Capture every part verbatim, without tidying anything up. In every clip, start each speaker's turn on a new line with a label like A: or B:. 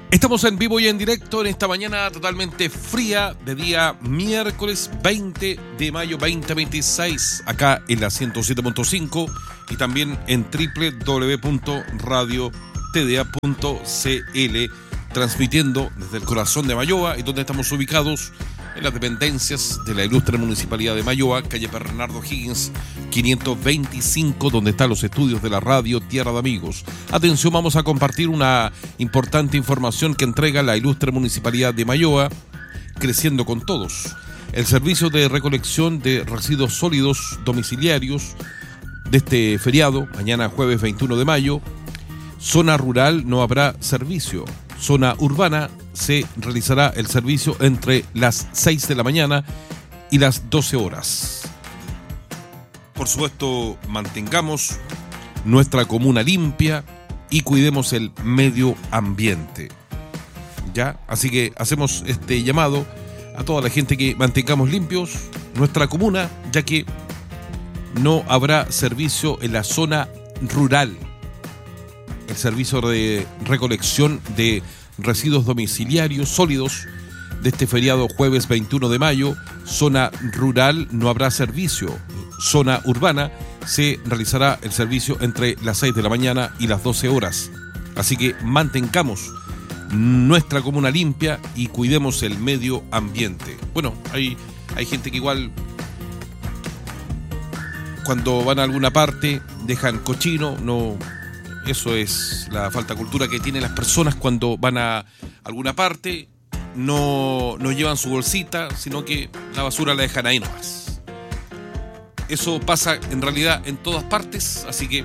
A: Estamos en vivo y en directo en esta mañana totalmente fría de día miércoles veinte de mayo veinte veintiséis, acá en la ciento siete punto cinco y también en doble u doble u doble u punto radio t d a punto c l, transmitiendo desde el corazón de Mayoa, y donde estamos ubicados en las dependencias de la ilustre Municipalidad de Mayoa, calle Bernardo Higgins quinientos veinticinco, donde están los estudios de la radio Tierra de Amigos. Atención, vamos a compartir una importante información que entrega la ilustre Municipalidad de Mayoa, creciendo con todos. El servicio de recolección de residuos sólidos domiciliarios de este feriado, mañana jueves veintiuno de mayo, zona rural no habrá servicio. Zona urbana se realizará el servicio entre las seis de la mañana y las doce horas. Por supuesto, mantengamos nuestra comuna limpia y cuidemos el medio ambiente. ¿Ya? Así que hacemos este llamado a toda la gente que mantengamos limpios nuestra comuna, ya que no habrá servicio en la zona rural. El servicio de recolección de residuos domiciliarios sólidos de este feriado jueves veintiuno de mayo, zona rural no habrá servicio. Zona urbana se realizará el servicio entre las seis de la mañana y las doce horas. Así que mantengamos nuestra comuna limpia y cuidemos el medio ambiente. Bueno, hay, hay gente que igual cuando van a alguna parte dejan cochino, no... Eso es la falta de cultura que tienen las personas cuando van a alguna parte, no, no llevan su bolsita, sino que la basura la dejan ahí nomás. Eso pasa en realidad en todas partes, así que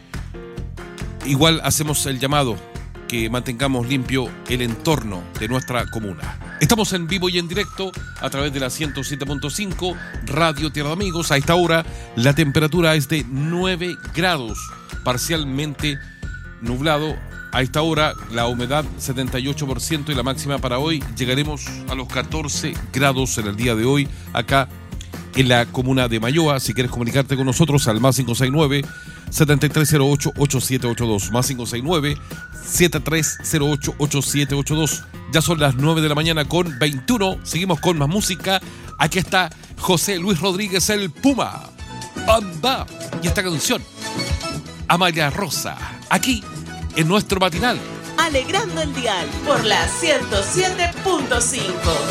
A: igual hacemos el llamado que mantengamos limpio el entorno de nuestra comuna. Estamos en vivo y en directo a través de la ciento siete punto cinco, Radio Tierra de Amigos. A esta hora la temperatura es de nueve grados, parcialmente nublado. A esta hora la humedad setenta y ocho por ciento y la máxima para hoy llegaremos a los catorce grados en el día de hoy acá en la comuna de Mayoa. Si quieres comunicarte con nosotros al más cinco seis nueve, siete tres cero ocho, ocho siete ocho dos, más cinco seis nueve, siete tres cero ocho, ocho siete ocho dos. Ya son las nueve de la mañana con veintiuno. Seguimos con más música. Aquí está José Luis Rodríguez, el Puma. Anda. Y esta canción, Amalia Rosa, aquí en nuestro matinal.
B: Alegrando el dial por la ciento siete punto cinco.